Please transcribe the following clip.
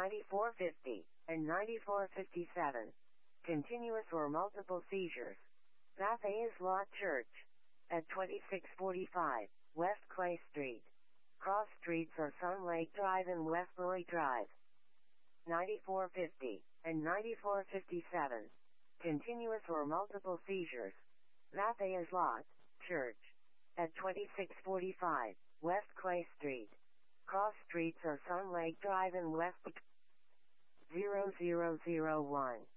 9450, and 9457. Continuous or multiple seizures. Bethany's Lot Church. At 2645, West Clay Street. Cross streets are Sun Lake Drive and West Lily Drive. 9450, and 9457. Continuous or multiple seizures. Bethany's Lot Church. At 2645, West Clay Street. Cross streets are Sun Lake Drive and West 0001.